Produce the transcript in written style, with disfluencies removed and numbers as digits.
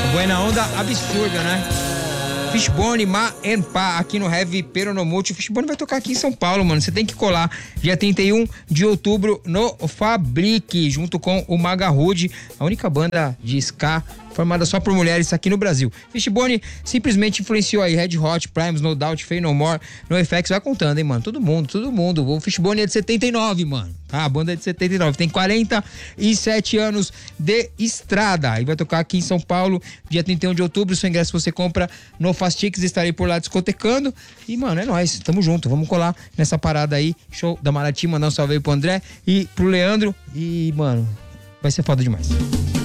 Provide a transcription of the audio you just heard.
Buena onda absurda, né? Fishbone, Ma and Pa, aqui no Heavy Peronomulti. O Fishbone vai tocar aqui em São Paulo, mano. Você tem que colar dia 31 de outubro no Fabrique, junto com o Magahood, a única banda de ska formada só por mulheres aqui no Brasil. Fishbone simplesmente influenciou aí Red Hot, Primus, No Doubt, Faith No More, NoFX, vai contando, hein, mano? Todo mundo. O Fishbone é de 79, mano. A banda é de 79, tem 47 anos de estrada e vai tocar aqui em São Paulo, dia 31 de outubro. Seu ingresso você compra no Fastix, estarei por lá discotecando. E, mano, é nóis, tamo junto, vamos colar nessa parada aí. Show da Maraty, mandar um salve aí pro André e pro Leandro. E, mano, vai ser foda demais.